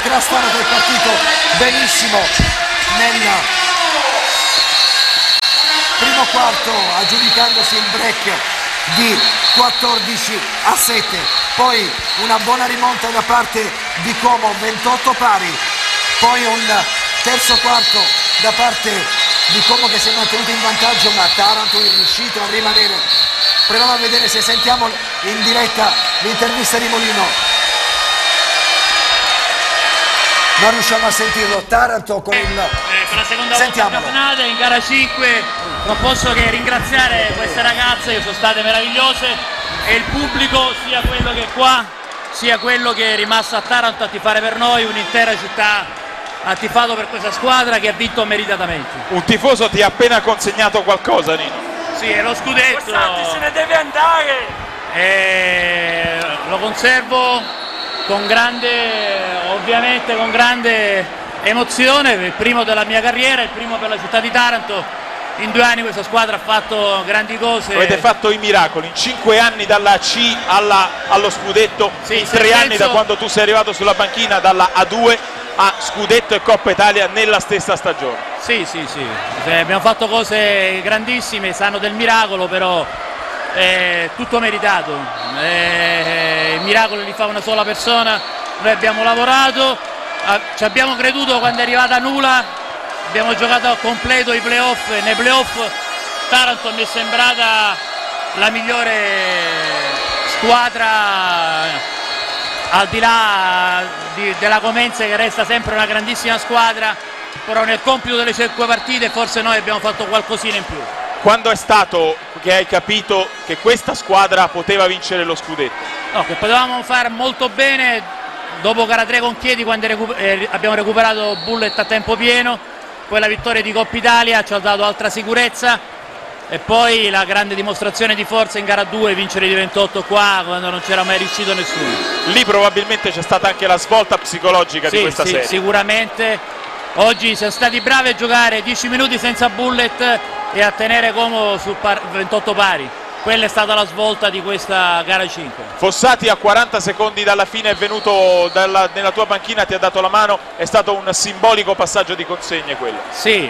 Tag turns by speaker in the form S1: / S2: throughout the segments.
S1: Crastano che è partito benissimo nel primo quarto, aggiudicandosi il break di 14-7, poi una buona rimonta da parte di Como, 28 pari, poi un terzo quarto da parte di Como che si è mantenuto in vantaggio, ma Taranto è riuscito a rimanere. Proviamo a vedere se sentiamo in diretta l'intervista di Molino. Non riusciamo a sentirlo. Taranto con il...
S2: con la seconda volta campionata in gara 5 non posso che ringraziare queste ragazze che sono state meravigliose e il pubblico, sia quello che è qua sia quello che è rimasto a Taranto a tifare per noi. Un'intera città ha tifato per questa squadra che ha vinto meritatamente.
S3: Un tifoso ti ha appena consegnato qualcosa, Nino?
S2: Sì, è lo scudetto.
S4: Se ne deve andare.
S2: Lo conservo con grande, ovviamente con grande emozione, il primo della mia carriera, il primo per la città di Taranto. In 2 anni questa squadra ha fatto grandi cose.
S3: Avete fatto i miracoli, in 5 anni dalla C allo scudetto,
S2: sì,
S3: in 3 anni da quando tu sei arrivato sulla panchina, dalla A2 a scudetto e Coppa Italia nella stessa stagione.
S2: Sì, abbiamo fatto cose grandissime, sanno del miracolo, però è tutto meritato. Il miracolo li fa una sola persona, noi abbiamo lavorato, ci abbiamo creduto quando è arrivata Nula, abbiamo giocato a completo i playoff e nei playoff Taranto mi è sembrata la migliore squadra, al di là della Comense che resta sempre una grandissima squadra, però nel compito delle 5 partite forse noi abbiamo fatto qualcosina in più.
S3: Quando è stato che hai capito che questa squadra poteva vincere lo scudetto?
S2: No, che potevamo fare molto bene dopo gara 3 con Chieti, quando abbiamo recuperato Bullet a tempo pieno, poi la vittoria di Coppa Italia ci ha dato altra sicurezza e poi la grande dimostrazione di forza in gara 2, vincere di 28 qua quando non c'era mai riuscito nessuno.
S3: Lì probabilmente c'è stata anche la svolta psicologica di questa serie.
S2: Sicuramente. Oggi siamo stati bravi a giocare 10 minuti senza Bullet e a tenere Como su 28 pari. Quella è stata la svolta di questa gara 5.
S3: Fossati a 40 secondi dalla fine è venuto nella tua panchina, ti ha dato la mano, è stato un simbolico passaggio di consegne quello.
S2: Sì,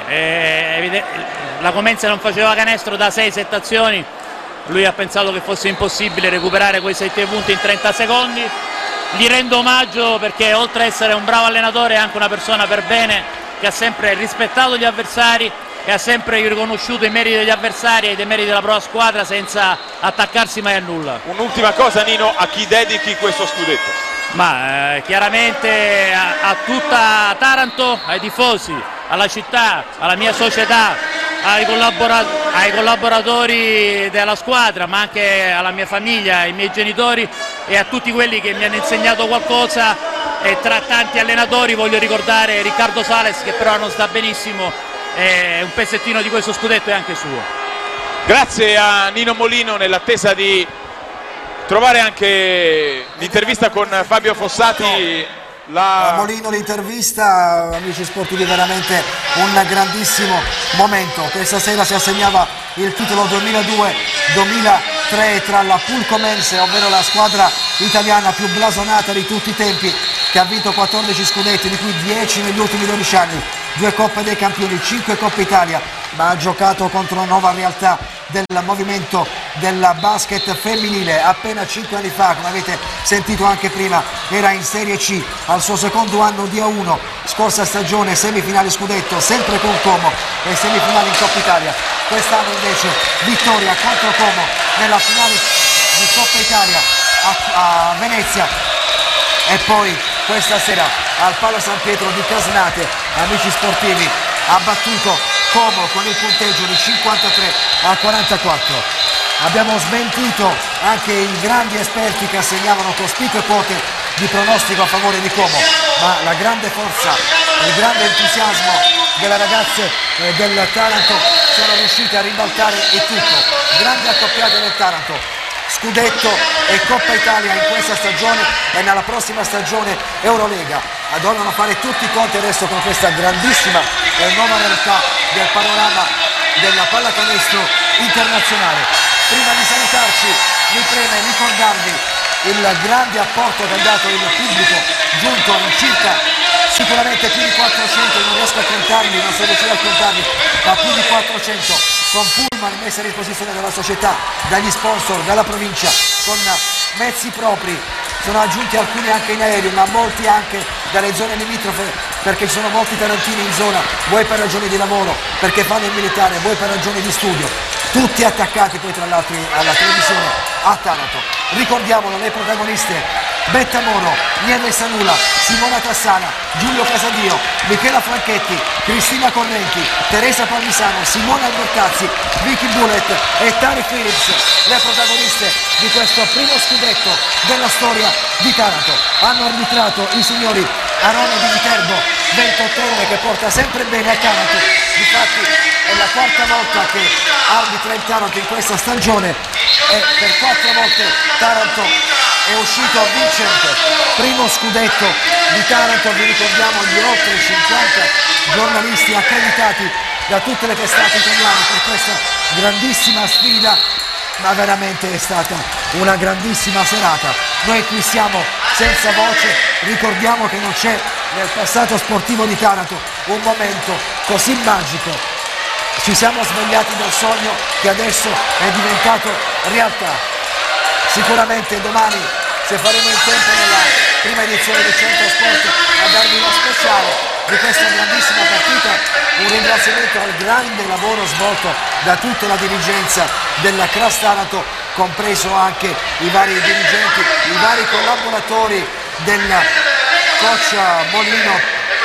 S2: la Comenza non faceva canestro da 6-7 azioni, lui ha pensato che fosse impossibile recuperare quei 7 punti in 30 secondi. Gli rendo omaggio perché oltre ad essere un bravo allenatore è anche una persona per bene che ha sempre rispettato gli avversari e ha sempre riconosciuto i meriti degli avversari e i meriti della propria squadra senza attaccarsi mai a nulla.
S3: Un'ultima cosa, Nino, a chi dedichi questo scudetto?
S2: Ma chiaramente a tutta Taranto, ai tifosi, alla città, alla mia società, ai collaboratori della squadra, ma anche alla mia famiglia, ai miei genitori e a tutti quelli che mi hanno insegnato qualcosa, e tra tanti allenatori voglio ricordare Riccardo Sales, che però non sta benissimo, un pezzettino di questo scudetto è anche suo.
S3: Grazie a Nino Molino, nell'attesa di trovare anche l'intervista con Fabio Fossati.
S1: Molino, l'intervista, amici sportivi, veramente un grandissimo momento. Questa sera si assegnava il titolo 2002-2003 tra la Pulcomense, ovvero la squadra italiana più blasonata di tutti i tempi, che ha vinto 14 scudetti, di cui 10 negli ultimi 12 anni, 2 Coppe dei Campioni, 5 Coppe Italia, ma ha giocato contro una nuova realtà del movimento del basket femminile. Appena 5 anni fa, come avete sentito anche prima, era in Serie C al suo secondo anno di A1, scorsa stagione semifinale scudetto sempre con Como e semifinale in Coppa Italia. Quest'anno invece vittoria contro Como nella finale di Coppa Italia a Venezia, e poi questa sera al Palo San Pietro di Casnate, amici sportivi, ha battuto Como con il punteggio di 53-44. Abbiamo smentito anche i grandi esperti che assegnavano cospicue quote di pronostico a favore di Como, ma la grande forza, il grande entusiasmo delle ragazze del Taranto sono riuscite a ribaltare il tutto. Grande accoppiata del Taranto, scudetto e Coppa Italia in questa stagione e nella prossima stagione Eurolega. Devono fare tutti i conti adesso con questa grandissima e nuova realtà del panorama della pallacanestro internazionale. Prima di salutarci mi preme ricordarvi il grande apporto che ha dato il pubblico, giunto in circa sicuramente più di 400, non riesco a contarli, non sono riuscito a contarli, ma più di 400 con pullman messi a disposizione dalla società, dagli sponsor, dalla provincia, con mezzi propri. Sono aggiunti alcuni anche in aereo, ma molti anche dalle zone limitrofe, perché ci sono molti tarantini in zona, vuoi per ragioni di lavoro, perché fanno il militare, vuoi per ragioni di studio, tutti attaccati poi tra l'altro alla televisione a Taranto. Ricordiamolo, le protagoniste: Betta Moro, Nieve Sanula, Simona Tassana, Giulio Casadio, Michela Franchetti, Cristina Correnti, Teresa Palmisano, Simona Albertazzi, Vicky Bullet e Tari Phillips, le protagoniste di questo primo scudetto della storia di Taranto. Hanno arbitrato i signori Arone di Viterbo, 28enne, che porta sempre bene a Taranto. Difatti è la quarta volta che arbitra il Taranto in questa stagione e per 4 volte Taranto è uscito vincente. Primo scudetto di Taranto, vi ricordiamo gli oltre 50 giornalisti accreditati da tutte le testate italiane per questa grandissima sfida, ma veramente è stata una grandissima serata. Noi qui siamo senza voce, ricordiamo che non c'è nel passato sportivo di Taranto un momento così magico. Ci siamo svegliati dal sogno che adesso è diventato realtà. Sicuramente domani, se faremo in tempo nella prima edizione di Centro Sport, a darvi uno speciale di questa grandissima partita, un ringraziamento al grande lavoro svolto da tutta la dirigenza della Cras Taranto, compreso anche i vari dirigenti, i vari collaboratori del coach Molino,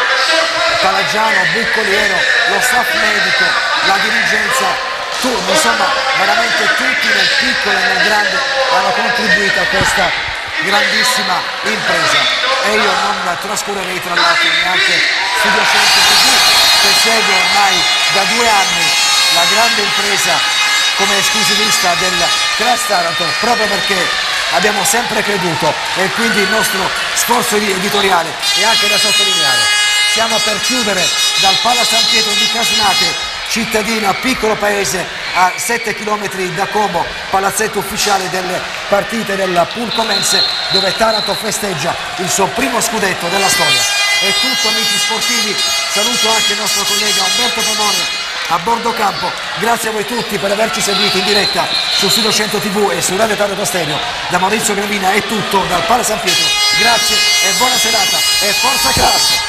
S1: Palagiano, Buccoliero, lo staff medico, la dirigenza. Insomma, veramente tutti nel piccolo e nel grande hanno contribuito a questa grandissima impresa, e io non trascurerei tra l'altro neanche Studio 100 TV, che segue ormai da 2 anni la grande impresa come esclusivista del Cras Taranto, proprio perché abbiamo sempre creduto, e quindi il nostro sforzo editoriale è anche da sottolineare. Stiamo per chiudere dal Pala San Pietro di Casnate, cittadina, piccolo paese a 7 km da Como, palazzetto ufficiale delle partite del Pulcomense, dove Taranto festeggia il suo primo scudetto della storia. È tutto, amici sportivi, saluto anche il nostro collega Umberto Pavone a bordo campo. Grazie a voi tutti per averci seguito in diretta su Studio 100 TV e su Radio Taranto Stereo. Da Maurizio Gravina è tutto dal Pala San Pietro, grazie e buona serata e forza Cras!